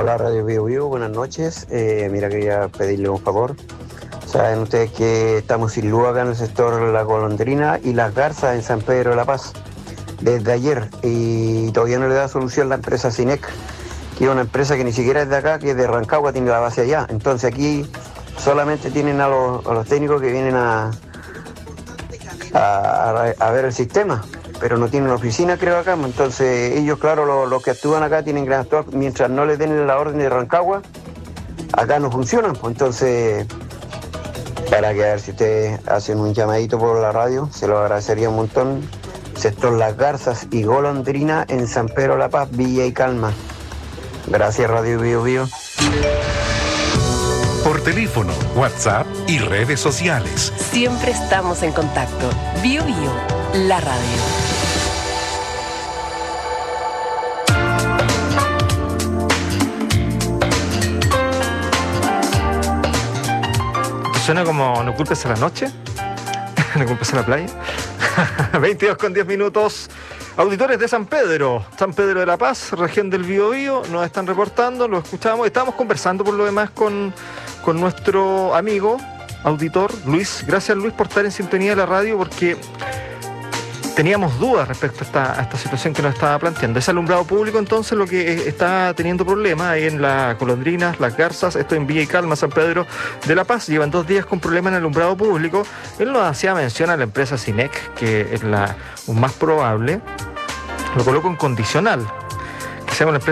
Hola Radio Bio Bio, buenas noches. Mira, quería pedirle un favor. Saben ustedes que estamos sin luz acá en el sector La Golondrina y Las Garzas en San Pedro de la Paz desde ayer, y todavía no le da solución la empresa Cinec, que es una empresa que ni siquiera es de acá, que es de Rancagua, tiene la base allá. Entonces aquí solamente tienen a los técnicos que vienen a ver el sistema, pero no tienen oficina, creo, acá. Entonces ellos, claro, los que actúan acá tienen que actuar mientras no les den la orden de Rancagua. Acá no funcionan, pues. Entonces, para que a ver si ustedes hacen un llamadito por la radio, se lo agradecería un montón. Sector Las Garzas y Golondrina en San Pedro La Paz, Villa y Calma. Gracias Radio Bio Bio. Por teléfono, WhatsApp y redes sociales. Siempre estamos en contacto. Bio Bio, la radio. Suena como No culpes a la noche, No culpes a la playa. 22:10. Auditores de San Pedro de la Paz, región del Biobío, nos están reportando, lo escuchamos. Estábamos conversando por lo demás con nuestro amigo auditor Luis. Gracias, Luis, por estar en sintonía de la radio, porque teníamos dudas respecto a esta situación que nos estaba planteando. Ese alumbrado público, entonces, lo que está teniendo problemas ahí en la Golondrinas, Las Garzas, esto en Villa y Calma, San Pedro de la Paz. Llevan 2 días con problemas en el alumbrado público. Él nos hacía mención a la empresa Cinec, que es la más probable. Lo coloco en condicional, que sea una empresa